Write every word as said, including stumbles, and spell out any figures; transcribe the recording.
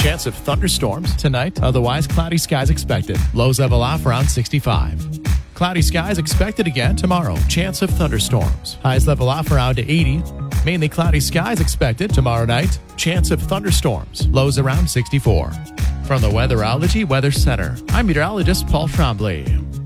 Chance of thunderstorms tonight. Otherwise, cloudy skies expected. Lows level off around sixty-five. Cloudy skies expected again tomorrow. Chance of thunderstorms. Highs level off around eighty. Mainly cloudy skies expected tomorrow night. Chance of thunderstorms. Lows around sixty-four. From the Weatherology Weather Center, I'm meteorologist Paul Trombley.